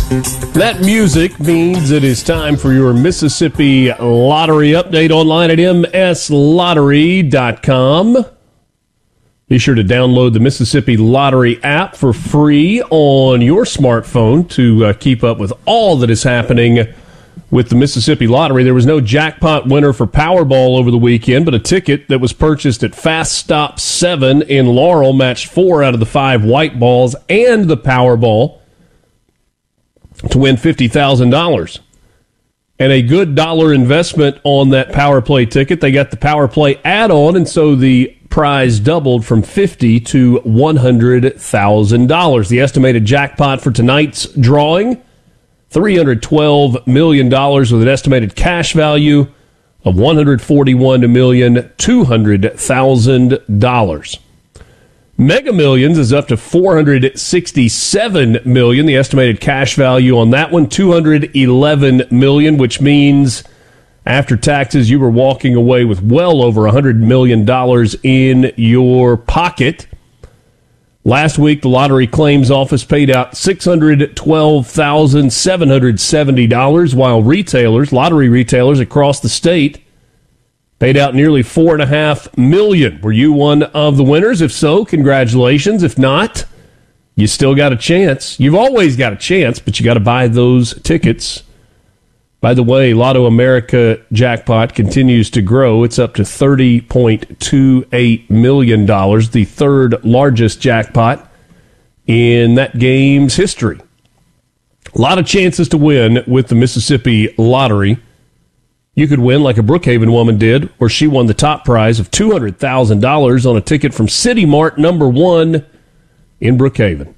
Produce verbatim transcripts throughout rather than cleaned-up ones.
That music means it is time for your Mississippi Lottery update online at m s lottery dot com. Be sure to download the Mississippi Lottery app for free on your smartphone to uh, keep up with all that is happening with the Mississippi Lottery. There was no jackpot winner for Powerball over the weekend, but a ticket that was purchased at Fast Stop seven in Laurel matched four out of the five white balls and the Powerball to win fifty thousand dollars. And a good dollar investment on that Power Play ticket. They got the Power Play add-on, and so the prize doubled from fifty thousand dollars to one hundred thousand dollars. The estimated jackpot for tonight's drawing, three hundred twelve million dollars, with an estimated cash value of one hundred forty-one million two hundred thousand dollars. Mega Millions is up to four hundred sixty-seven million dollars. The estimated cash value on that one, two hundred eleven million dollars, which means after taxes you were walking away with well over one hundred million dollars in your pocket. Last week, the Lottery Claims Office paid out six hundred twelve thousand seven hundred seventy dollars, while retailers, lottery retailers across the state, paid out nearly four and a half million. Were you one of the winners? If so, congratulations. If not, you still got a chance. You've always got a chance, but you got to buy those tickets. By the way, Lotto America jackpot continues to grow. It's up to thirty point two eight million dollars, the third largest jackpot in that game's history. A lot of chances to win with the Mississippi Lottery. You could win like a Brookhaven woman did, where she won the top prize of two hundred thousand dollars on a ticket from City Mart number one in Brookhaven.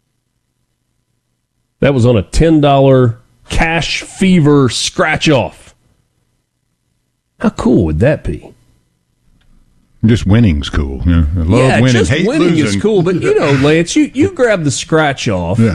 That was on a ten dollars Cash Fever scratch-off. How cool would that be? Just winning's cool. Yeah, I love yeah, winning. just Hate winning losing. is cool, but you know, Lance, you, you grab the scratch-off, yeah.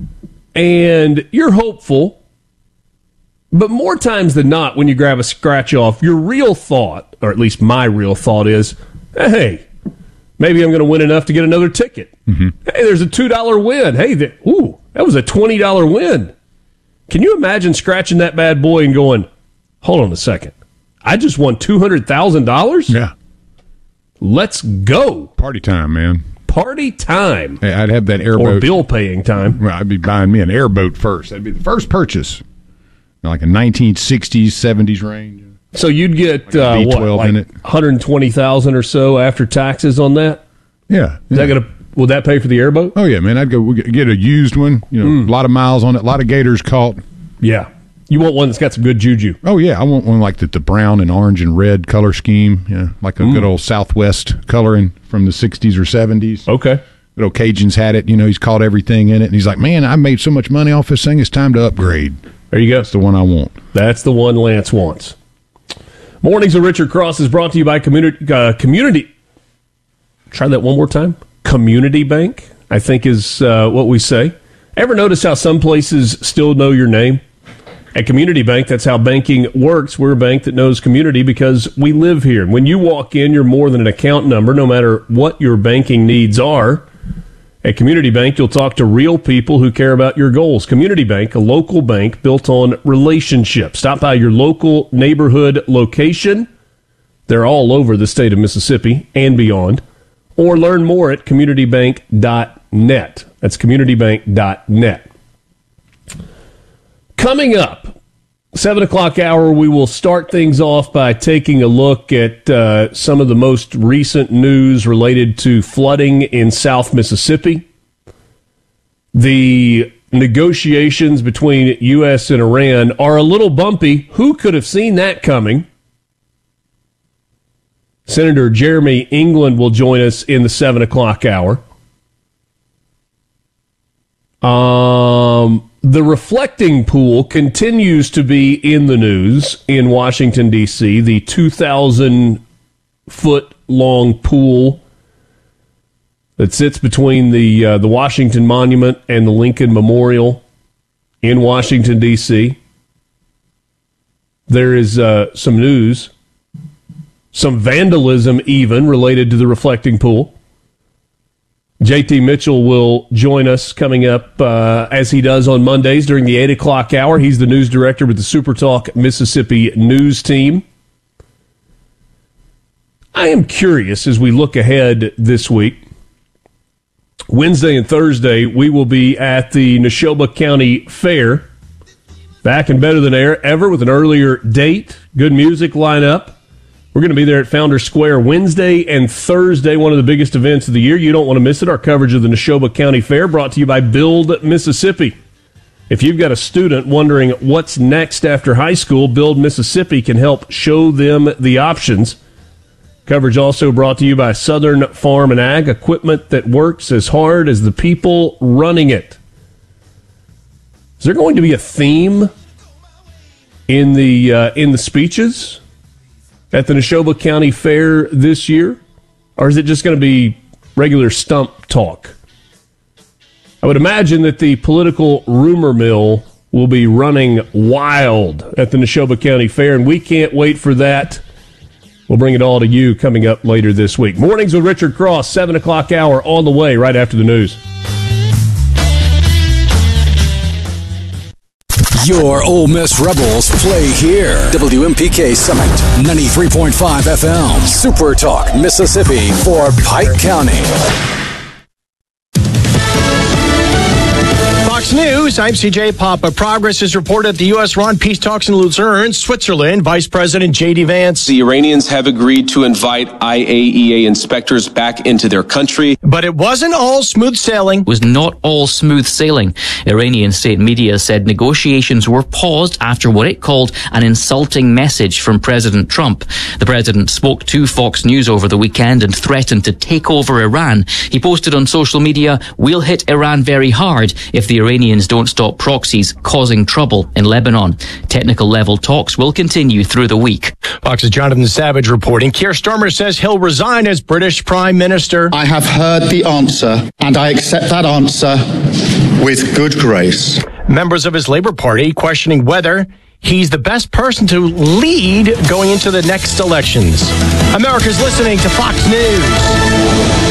and you're hopeful. But more times than not, when you grab a scratch-off, your real thought, or at least my real thought, is, hey, maybe I'm going to win enough to get another ticket. Mm-hmm. Hey, there's a two dollars win. Hey, the, ooh, that was a twenty dollars win. Can you imagine scratching that bad boy and going, hold on a second, I just won two hundred thousand dollars? Yeah. Let's go. Party time, man. Party time. Hey, I'd have that airboat. Or bill-paying time. Well, I'd be buying me an airboat first. That'd be the first purchase. Like a nineteen sixties, seventies range. So you'd get, like uh, B what, twelve like in it. one hundred twenty thousand dollars or so after taxes on that? Yeah. Is yeah. that gonna? Will that pay for the airboat? Oh, yeah, man. I'd go get a used one. You know, mm. a lot of miles on it, a lot of gators caught. Yeah. You want one that's got some good juju. Oh, yeah. I want one like the, the brown and orange and red color scheme. Yeah, like a mm. good old Southwest coloring from the sixties or seventies. Okay. Good old Cajuns had it. You know, he's caught everything in it. And he's like, man, I made so much money off this thing. It's time to upgrade. There you go. That's the one I want. That's the one Lance wants. Mornings of Richard Cross is brought to you by Community. Uh, community. Try that one more time. Community Bank, I think is uh, what we say. Ever notice how some places still know your name? At Community Bank, that's how banking works. We're a bank that knows community because we live here. When you walk in, you're more than an account number, no matter what your banking needs are. At Community Bank, you'll talk to real people who care about your goals. Community Bank, a local bank built on relationships. Stop by your local neighborhood location. They're all over the state of Mississippi and beyond. Or learn more at community bank dot net. That's community bank dot net. Coming up, seven o'clock hour, we will start things off by taking a look at uh, some of the most recent news related to flooding in South Mississippi. The negotiations between U S and Iran are a little bumpy. Who could have seen that coming? Senator Jeremy England will join us in the seven o'clock hour. Um... The reflecting pool continues to be in the news in Washington, D C The two thousand foot long pool that sits between the uh, the Washington Monument and the Lincoln Memorial in Washington, D C There is uh, some news, some vandalism even related to the reflecting pool. J T Mitchell will join us coming up uh, as he does on Mondays during the eight o'clock hour. He's the news director with the SuperTalk Mississippi news team. I am curious as we look ahead this week. Wednesday and Thursday, we will be at the Neshoba County Fair. Back and better than ever with an earlier date. Good music lineup. We're going to be there at Founders Square Wednesday and Thursday, one of the biggest events of the year. You don't want to miss it. Our coverage of the Neshoba County Fair brought to you by Build Mississippi. If you've got a student wondering what's next after high school, Build Mississippi can help show them the options. Coverage also brought to you by Southern Farm and Ag, equipment that works as hard as the people running it. Is there going to be a theme in the uh, in the speeches at the Neshoba County Fair this year? Or is it just going to be regular stump talk? I would imagine that the political rumor mill will be running wild at the Neshoba County Fair, and we can't wait for that. We'll bring it all to you coming up later this week. Mornings with Richard Cross, seven o'clock hour on the way right after the news. Your Ole Miss Rebels play here. W M P K Summit, ninety-three point five F M. Super Talk, Mississippi for Pike County. Fox News, I'm C J Papa. Progress is reported at the U S-Iran peace talks in Lucerne, Switzerland. Vice President J D Vance. The Iranians have agreed to invite I A E A inspectors back into their country. But it wasn't all smooth sailing. It was not all smooth sailing. Iranian state media said negotiations were paused after what it called an insulting message from President Trump. The president spoke to Fox News over the weekend and threatened to take over Iran. He posted on social media, "We'll hit Iran very hard if the Iranians don't stop proxies causing trouble in Lebanon." Technical level talks will continue through the week. Fox's Jonathan Savage reporting. Keir Starmer says he'll resign as British Prime Minister. I have heard the answer, and I accept that answer with good grace. Members of his Labour Party questioning whether he's the best person to lead going into the next elections. America's listening to Fox News.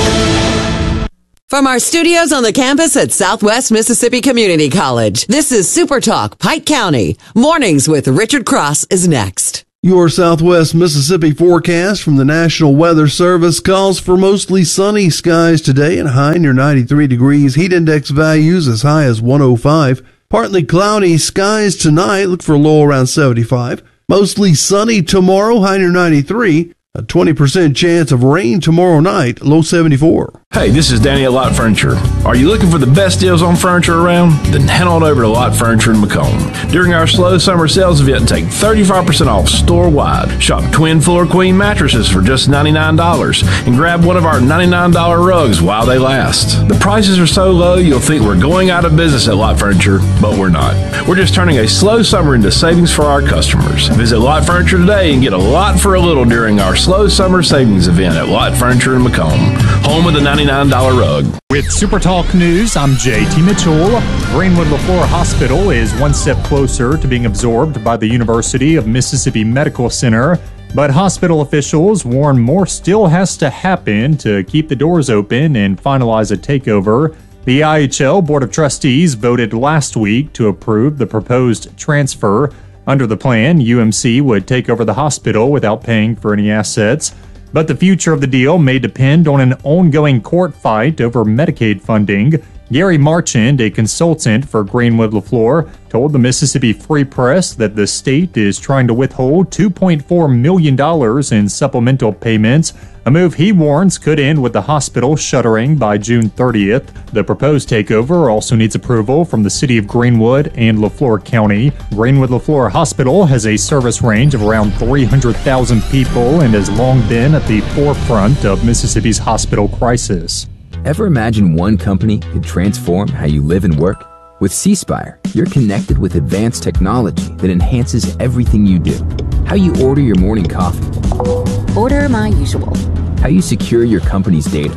From our studios on the campus at Southwest Mississippi Community College, this is Super Talk Pike County. Mornings with Richard Cross is next. Your Southwest Mississippi forecast from the National Weather Service calls for mostly sunny skies today and high near ninety-three degrees. Heat index values as high as one oh five. Partly cloudy skies tonight. Look for a low around seventy-five. Mostly sunny tomorrow, high near ninety-three. A twenty percent chance of rain tomorrow night, low seventy-four. Hey, this is Danny at Lot Furniture. Are you looking for the best deals on furniture around? Then head on over to Lot Furniture in Macomb. During our slow summer sales event, take thirty-five percent off store-wide. Shop twin floor queen mattresses for just ninety-nine dollars and grab one of our ninety-nine dollars rugs while they last. The prices are so low you'll think we're going out of business at Lot Furniture, but we're not. We're just turning a slow summer into savings for our customers. Visit Lot Furniture today and get a lot for a little during our slow summer savings event at Lot Furniture in Macomb, home of the ninety-nine dollars rug. With Super Talk News, I'm J T Mitchell. Greenwood LaFleur Hospital is one step closer to being absorbed by the University of Mississippi Medical Center, but hospital officials warn more still has to happen to keep the doors open and finalize a takeover. The I H L Board of Trustees voted last week to approve the proposed transfer. Under the plan, U M C would take over the hospital without paying for any assets, but the future of the deal may depend on an ongoing court fight over Medicaid funding. Gary Marchand, a consultant for Greenwood LaFleur, told the Mississippi Free Press that the state is trying to withhold two point four million dollars in supplemental payments, a move he warns could end with the hospital shuttering by June thirtieth. The proposed takeover also needs approval from the city of Greenwood and LaFleur County. Greenwood LaFleur Hospital has a service range of around three hundred thousand people and has long been at the forefront of Mississippi's hospital crisis. Ever imagine one company could transform how you live and work? With C Spire, you're connected with advanced technology that enhances everything you do. How you order your morning coffee. Order my usual. How you secure your company's data.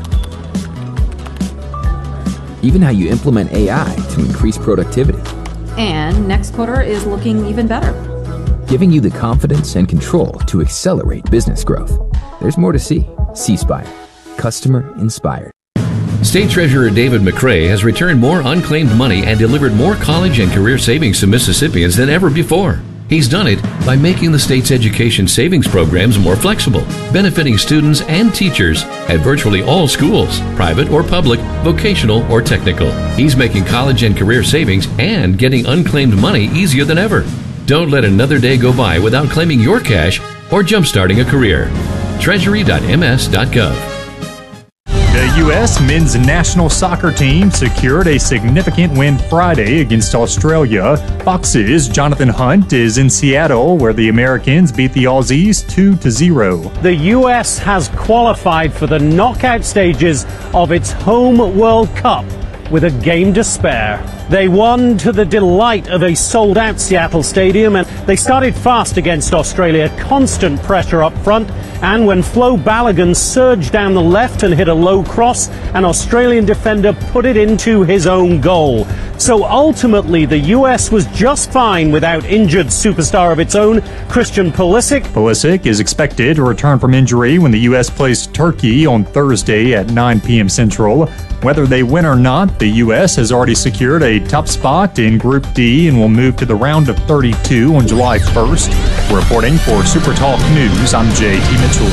Even how you implement A I to increase productivity. And next quarter is looking even better. Giving you the confidence and control to accelerate business growth. There's more to see. C Spire. Customer inspired. State Treasurer David McCray has returned more unclaimed money and delivered more college and career savings to Mississippians than ever before. He's done it by making the state's education savings programs more flexible, benefiting students and teachers at virtually all schools, private or public, vocational or technical. He's making college and career savings and getting unclaimed money easier than ever. Don't let another day go by without claiming your cash or jumpstarting a career. Treasury dot m s dot gov. The U S men's national soccer team secured a significant win Friday against Australia. Fox's Jonathan Hunt is in Seattle, where the Americans beat the Aussies two to zero. The U S has qualified for the knockout stages of its home World Cup with a game to spare. They won to the delight of a sold-out Seattle stadium, and they started fast against Australia. Constant pressure up front, and when Flo Balogun surged down the left and hit a low cross, an Australian defender put it into his own goal. So ultimately, the U S was just fine without injured superstar of its own, Christian Pulisic. Pulisic is expected to return from injury when the U S plays Turkey on Thursday at nine p.m. Central. Whether they win or not, the U S has already secured a top spot in Group D and will move to the round of thirty-two on July first. Reporting for Super Talk News, I'm J T Mitchell.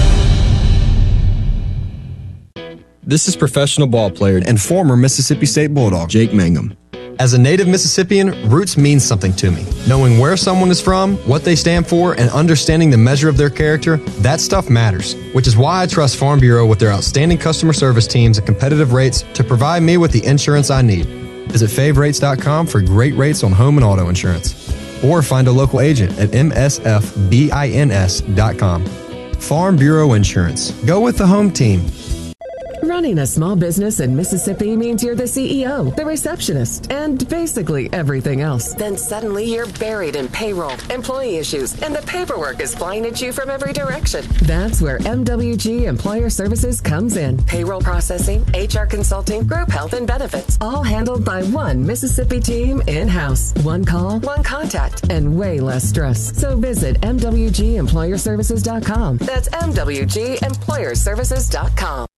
This is professional ball player and former Mississippi State Bulldog, Jake Mangum. As a native Mississippian, roots means something to me. Knowing where someone is from, what they stand for, and understanding the measure of their character, that stuff matters. Which is why I trust Farm Bureau with their outstanding customer service teams at competitive rates to provide me with the insurance I need. Visit fave rates dot com for great rates on home and auto insurance. Or find a local agent at m s f bins dot com. Farm Bureau Insurance. Go with the home team. Running a small business in Mississippi means you're the C E O, the receptionist, and basically everything else. Then suddenly you're buried in payroll, employee issues, and the paperwork is flying at you from every direction. That's where M W G Employer Services comes in. Payroll processing, H R consulting, group health and benefits, all handled by one Mississippi team in-house. One call, one contact, and way less stress. So visit m w g employer services dot com. That's m w g employer services dot com.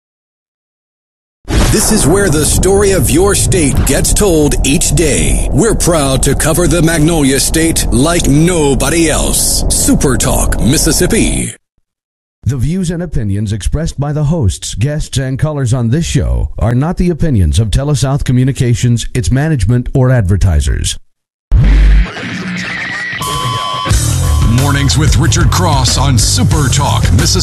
This is where the story of your state gets told each day. We're proud to cover the Magnolia State like nobody else. Super Talk Mississippi. The views and opinions expressed by the hosts, guests, and callers on this show are not the opinions of TeleSouth Communications, its management, or advertisers. Mornings with Richard Cross on Super Talk Mississippi.